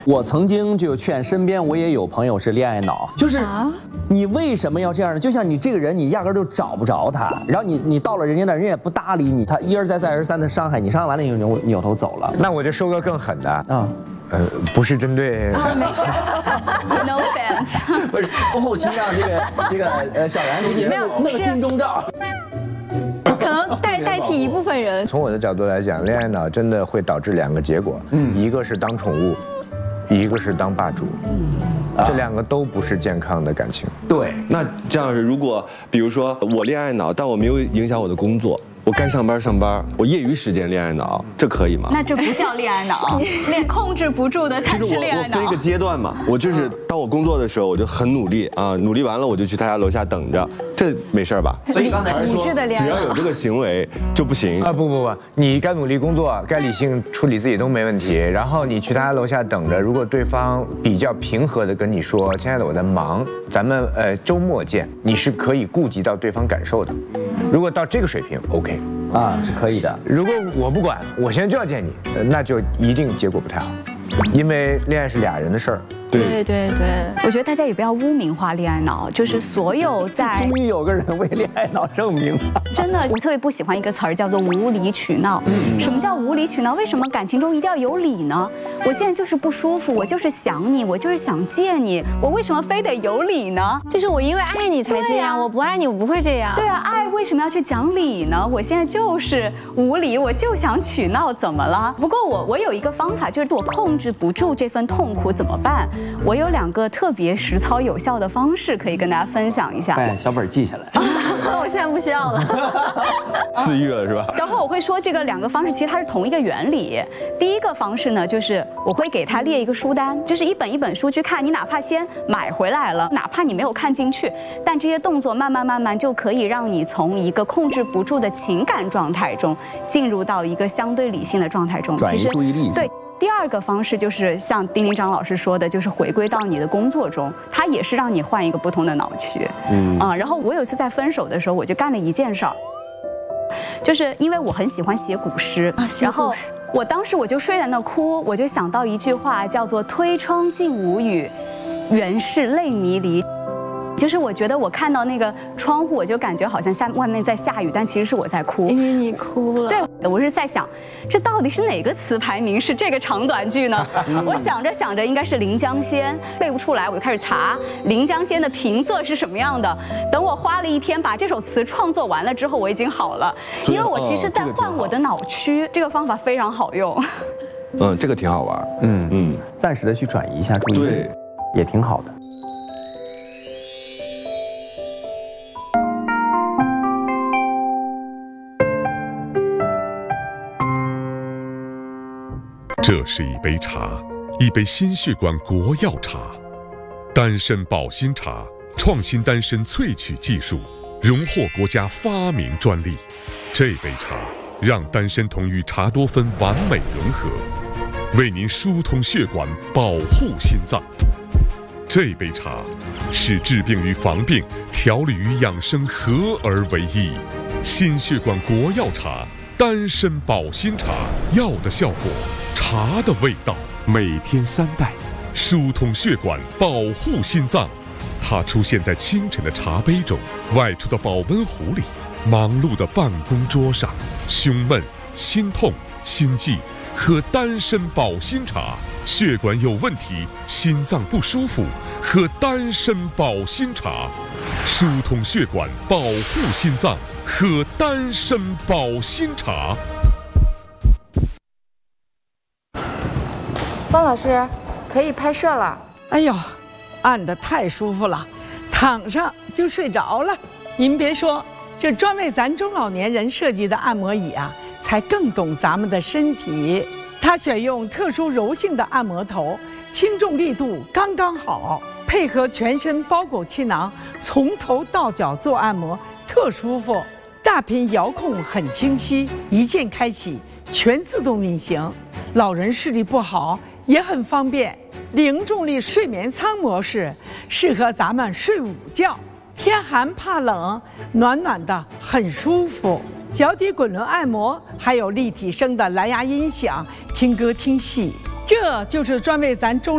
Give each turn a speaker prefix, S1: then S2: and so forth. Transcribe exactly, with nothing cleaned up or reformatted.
S1: 我曾经就劝身边我也有朋友是恋爱脑，就是你为什么要这样呢？就像你这个人，你压根就找不着他，然后你你到了人家那，人家也不搭理你，他一而再再而三的伤害你，伤害完了你就扭扭头走了。
S2: 那我就说个更狠的啊。
S1: 嗯
S2: 呃，不是针对。
S3: No offense。
S1: 不是，后期让这个这个呃小杨给你弄弄个金钟罩。
S3: 可能代代替一部分人。
S2: 从我的角度来讲，恋爱脑真的会导致两个结果，嗯，一个是当宠物，一个是当霸主，嗯，这两个都不是健康的感情。
S1: 对，
S4: 那这样是，如果比如说我恋爱脑，但我没有影响我的工作。 我该上班上班，我业余时间恋爱脑，这可以吗？
S3: 那这不叫恋爱脑，恋控制不住的才是恋爱脑。
S4: 我分一个阶段嘛，我就是当我工作的时候，我就很努力啊，努力完了我就去他家楼下等着，这没事吧？
S1: 所以刚才
S3: 理智的恋爱脑，
S4: 只要有这个行为就不行
S2: 啊！不不不，你该努力工作，该理性处理自己都没问题。然后你去他家楼下等着，如果对方比较平和的跟你说：“亲爱的，我在忙，咱们呃周末见。”你是可以顾及到对方感受的。如果到这个水平 ，OK。
S1: 啊，是可以的。
S2: 如果我不管，我现在就要见你，那就一定结果不太好，因为恋爱是俩人的事儿。
S3: 对对对，我觉得大家也不要污名化恋爱脑，就是所有在
S1: 终于有个人为恋爱脑证明了。
S3: 真的，我特别不喜欢一个词儿叫做无理取闹。嗯，什么叫无理取闹？为什么感情中一定要有理呢？我现在就是不舒服，我就是想你，我就是想见你，我为什么非得有理呢？
S5: 就是我因为爱你才这样，我不爱你我不会这样。
S3: 对啊，爱为什么要去讲理呢？我现在就是无理，我就想取闹，怎么了？不过我我有一个方法，就是我控制不住这份痛苦怎么办？我有两个特别实操有效的方式可以跟大家分享一下。
S1: 哎，小本记下来。
S3: 我现在不需要了。
S4: 自愈了是吧？
S3: 然后我会说这个两个方式其实它是同一个原理。第一个方式呢，就是我会给他列一个书单，就是一本一本书去看，你哪怕先买回来了，哪怕你没有看进去，但这些动作慢慢慢慢就可以让你从一个控制不住的情感状态中进入到一个相对理性的状态中，
S1: 转移注意力。
S3: 对。第二个方式就是像丁丁张老师说的，就是回归到你的工作中，它也是让你换一个不同的脑区。嗯啊，然后我有一次在分手的时候，我就干了一件事儿，就是因为我很喜欢写古诗，
S5: 啊、
S3: 然后我当时我就睡在那哭，我就想到一句话，叫做“推窗尽无雨，原是泪迷离”。就是我觉得我看到那个窗户，我就感觉好像下外面在下雨，但其实是我在哭，
S5: 因为你哭了。
S3: 对，我是在想，这到底是哪个词牌名是这个长短句呢？我想着想着，应该是《临江仙》，背不出来，我就开始查《临江仙》的平仄是什么样的。等我花了一天把这首词创作完了之后，我已经好了，因为我其实在换我的脑区，这个方法非常好用。
S4: 嗯，这个挺好玩。嗯嗯，
S1: 暂时的去转移一下注意力，对，也挺好的。
S6: 这是一杯茶，一杯心血管国药茶，丹参保心茶，创新丹参萃取技术，荣获国家发明专利。这杯茶让丹参酮与茶多酚完美融合，为您疏通血管，保护心脏。这杯茶是治病与防病、调理与养生合而为一。心血管国药茶，丹参保心茶，药的效果，茶的味道，每天三袋，疏通血管，保护心脏。它出现在清晨的茶杯中，外出的保温壶里，忙碌的办公桌上。胸闷、心痛、心悸，喝丹参保心茶；血管有问题，心脏不舒服，喝丹参保心茶。疏通血管，保护心脏，喝丹参保心茶。
S7: 方老师，可以拍摄了。
S8: 哎呦，按得太舒服了，躺上就睡着了。您别说，这专为咱中老年人设计的按摩椅啊，才更懂咱们的身体。它选用特殊柔性的按摩头，轻重力度刚刚好，配合全身包裹气囊，从头到脚做按摩，特舒服。大屏遥控很清晰，一键开启，全自动运行。老人视力不好也很方便。零重力睡眠舱模式适合咱们睡午觉，天寒怕冷，暖暖的很舒服。脚底滚轮按摩，还有立体声的蓝牙音响，听歌听戏，这就是专为咱中